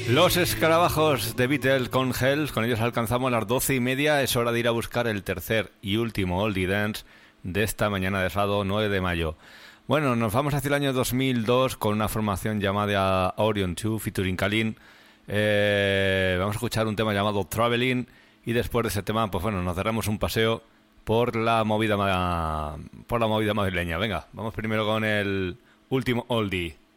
Los escarabajos de Beatles con Hells, con ellos alcanzamos las 12:30. Es hora de ir a buscar el tercer y último Oldie Dance de esta mañana de sábado 9 de mayo. Bueno, nos vamos hacia el año 2002 con una formación llamada Orion 2 featuring Kalin. Vamos a escuchar un tema llamado Traveling y después de ese tema, pues bueno, nos daremos un paseo por la movida madrileña. Venga, vamos primero con el último Oldie.